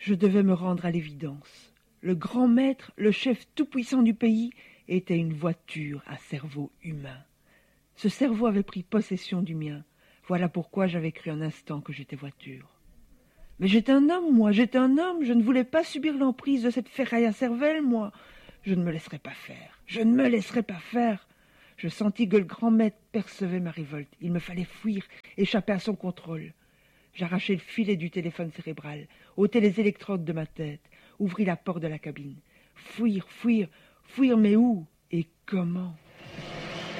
Je devais me rendre à l'évidence. Le grand maître, le chef tout-puissant du pays, était une voiture à cerveau humain. Ce cerveau avait pris possession du mien. Voilà pourquoi j'avais cru un instant que j'étais voiture. Mais j'étais un homme, moi, j'étais un homme. Je ne voulais pas subir l'emprise de cette ferraille à cervelle, moi. Je ne me laisserai pas faire. Je ne me laisserai pas faire. Je sentis que le grand maître percevait ma révolte. Il me fallait fuir, échapper à son contrôle. J'arrachai le filet du téléphone cérébral, ôtai les électrodes de ma tête, ouvris la porte de la cabine. Fuir, fuir, fuir, mais où et comment ?